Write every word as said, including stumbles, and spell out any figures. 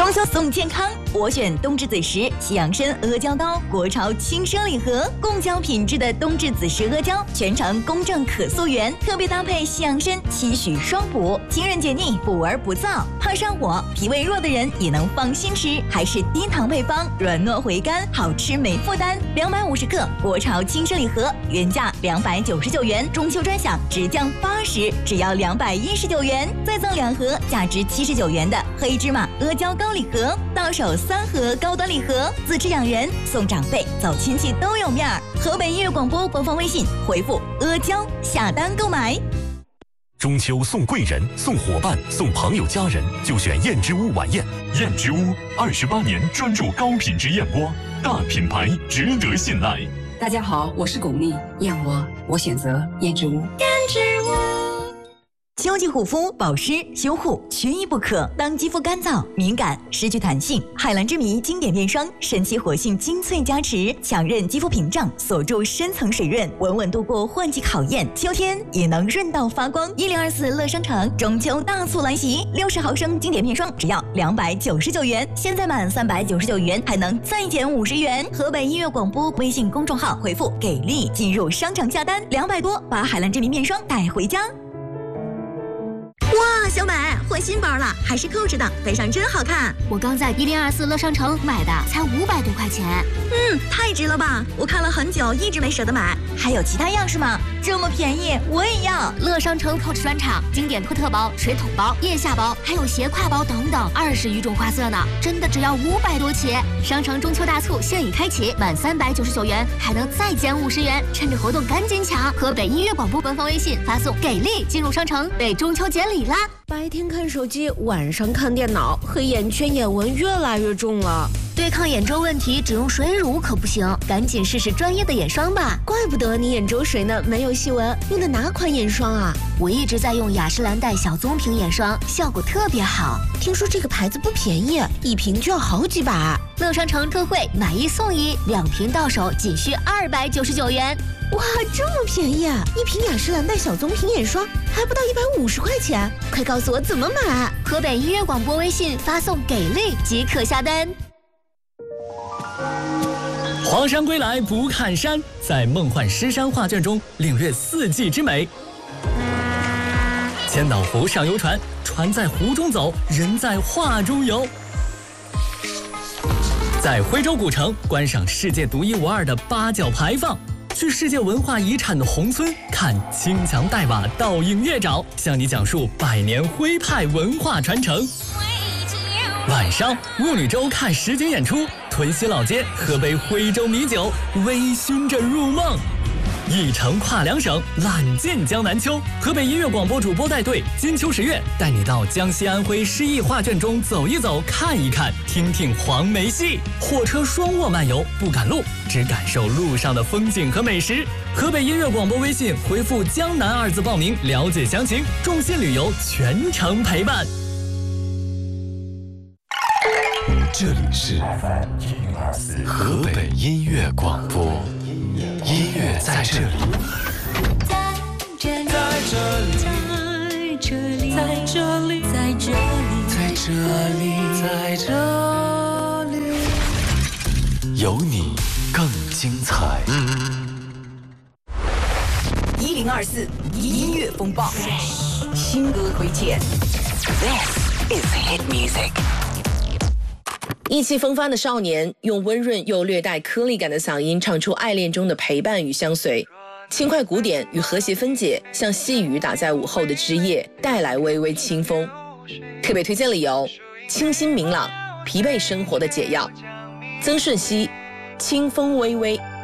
装修送健康，我选东至子石西洋参阿胶刀，国潮轻奢礼盒，共交品质的东至子石阿胶，全程公正可溯源，特别搭配西洋参，期许双补，清润解腻，补而不燥。怕上火、脾胃弱的人也能放心吃，还是低糖配方，软糯回甘，好吃没负担。两百五十克国潮轻奢礼盒，原价两百九十九元，中秋专享直降八十，只要两百一十九元，再赠两盒价值七十九元的黑芝麻阿胶高礼盒，到手三盒高端礼盒，自制养人送长辈走亲戚都有面儿。河北音乐广播官方微信回复阿胶下单购买。 中秋送贵人、送伙伴、送朋友家人，就选燕之屋晚宴。燕之屋二十八年专注高品质燕窝，大品牌值得信赖。 大家好，我是巩俐，燕窝我选择燕之屋。 燕之屋。秋季护肤、保湿、修护缺一不可。当肌肤干燥、敏感、失去弹性，海蓝之谜经典面霜神奇活性精粹加持，强韧肌肤屏障，锁住深层水润，稳稳度过换季考验。秋天也能润到发光。一零二四乐商城中秋大促来袭，六十毫升经典面霜只要两百九十九元，现在满三百九十九元还能再减五十元。河北音乐广播微信公众号回复给力进入商场下单，两百多把海蓝之谜面霜带回家。哇，小美换新包了，还是扣着的，背上真好看。 我刚在一零二四乐商城买的，才五百多块钱。 嗯，太值了吧！我看了很久，一直没舍得买。还有其他样式吗？这么便宜，我也要。 乐商城扣 o 专场，经典托特包、水桶包、腋下包，还有斜挎包等等，二十余种花色呢，真的只要五百多起。商城中秋大促现已开启，满三百九十九元还能再减五十元，趁着活动赶紧抢！河北音乐广播官方微信发送“给力”进入商城，为中秋节礼啦！ 白天看手机，晚上看电脑，黑眼圈、眼纹越来越重了。 对抗眼周问题，只用水乳可不行，赶紧试试专业的眼霜吧。 怪不得你眼周水呢没有细纹，用的哪款眼霜啊？ 我一直在用雅诗兰黛小棕瓶眼霜，效果特别好。 听说这个牌子不便宜，一瓶就要好几百。 乐商城特惠，买一送一，两瓶到手仅需二百九十九元。 哇，这么便宜啊！一瓶雅诗兰黛小棕瓶眼霜还不到一百五十块钱，快告诉我怎么买！ 河北音乐广播微信发送“给力”即可下单。 黄山归来不看山，在梦幻诗山画卷中领略四季之美。千岛湖上游船，船在湖中走，人在画中游。在徽州古城观赏世界独一无二的八角牌坊，去世界文化遗产的宏村看青墙黛瓦倒映月沼，向你讲述百年徽派文化传承。晚上雾女洲看实景演出，屯溪老街喝杯徽州米酒，微醺着入梦。一程跨两省，揽尽江南秋。河北音乐广播主播带队，金秋十月带你到江西安徽诗意画卷中走一走，看一看，听听黄梅戏。火车双卧漫游，不赶路，只感受路上的风景和美食。河北音乐广播微信回复江南二字报名，了解详情。众信旅游全程陪伴。 这里是河北音乐广播，音乐在这里， 在这里，在这里，在这里，在这里， 在这里，在这里，有你更精彩。 一零二四音乐风暴，新歌推荐。This is hit music。 意气风发的少年，用温润又略带颗粒感的嗓音唱出爱恋中的陪伴与相随，轻快鼓点与和谐分解，像细雨打在午后的枝叶，带来微微清风。特别推荐理由：清新明朗，疲惫生活的解药。曾舜晞，清风微微。